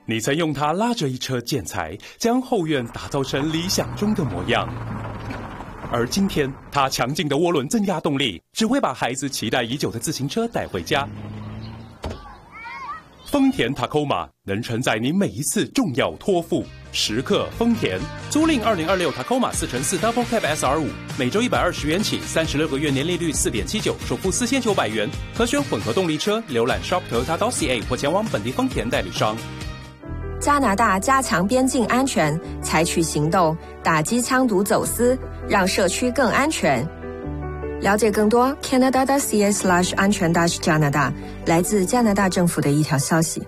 你曾用它拉着一车建材，将后院打造成理想中的模样。而今天，它强劲的涡轮增压动力，只会把孩子期待已久的自行车带回家。丰田 Tacoma 能承载你每一次重要托付。时刻丰田，租赁2026 Tacoma 4x4 Double Cab SR5，每周120元起，36个月年利率4.79%，首付4900元。可选混合动力车，浏览 shop.toyota.ca 或前往本地丰田代理商。 加拿大加强边境安全，采取行动打击枪毒走私，让社区更安全。了解更多 Canada.ca/ 安全加拿大，来自加拿大政府的一条消息。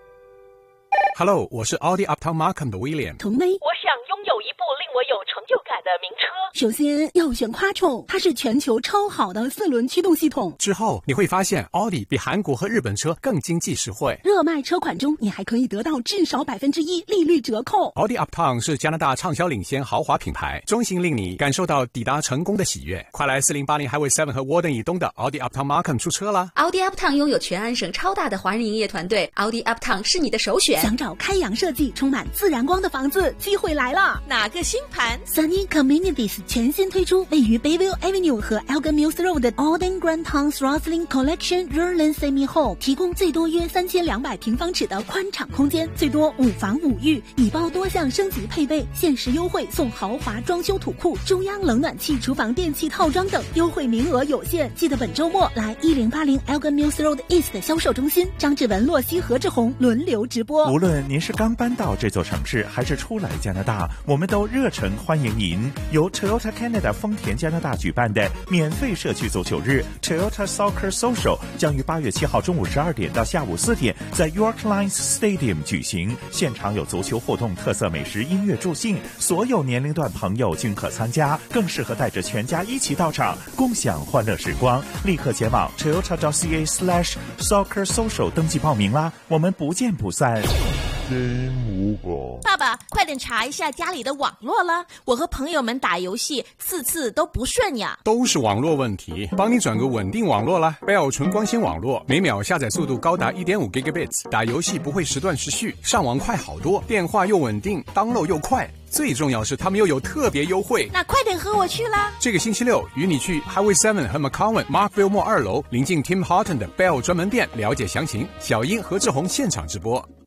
Hello， 我是 Audi Uptown Markham 的 William。 童妹， 我想拥有一部令我有成就感的名车。 首先要选 Quattro， 它是全球超好的4轮驱动系统。 之后你会发现 Audi 比韩国和日本车更经济实惠。 热卖车款中，你还可以得到至少1%利率折扣。 Audi Uptown 是加拿大畅销领先豪华品牌，衷心令你感受到抵达成功的喜悦。快来4080 Highway 7和 Warden 以东的 Audi Uptown Markham 出车啦！ Audi Uptown 拥有全安省超大的华人营业团队， Audi Uptown 是你的首选。 想找开阳设计、充满自然光的房子，机会来了！ 哪个新盘 ？Sunny Communities 全新推出位于 Bayville Avenue 和 Elgin Mills Road 的 Alden Grand Towns Rosslyn Collection Rural Semi Home， 提供最多约3200平方尺的宽敞空间，最多5房5浴，已包多项升级配备，限时优惠送豪华装修土库、中央冷暖气、厨房电器套装等，优惠名额有限，记得本周末来1080 Elgin Mills Road East 的销售中心，张志文、洛西、何志宏轮流直播。 无论您是刚搬到这座城市，还是初来加拿大，我们都热诚欢迎您。由 Toyota Canada 丰田加拿大举办的免费社区足球日 Toyota Soccer Social 将于8月7号中午12点到下午4点在 York Lines Stadium 举行，现场有足球互动、特色美食、音乐助兴，所有年龄段朋友均可参加，更适合带着全家一起到场，共享欢乐时光。立刻前往 toyota.ca/soccer social 登记报名啦，我们不见不散。 爸爸，快点查一下家里的网络了，我和朋友们打游戏次都不顺呀。 都是网络问题，帮你转个稳定网络啦。Bell 纯光纤网络，每秒下载速度高达 1.5 Gigabits， 打游戏不会时断时续，上网快好多，电话又稳定， download 又快。最重要是他们又有特别优惠， 那快点和我去啦！ 这个星期六与你去 Highway 7和 McCowan Markville Mall 2楼，临近 Tim Horton 的 Bell 专门店，了解详情。小英何志宏现场直播。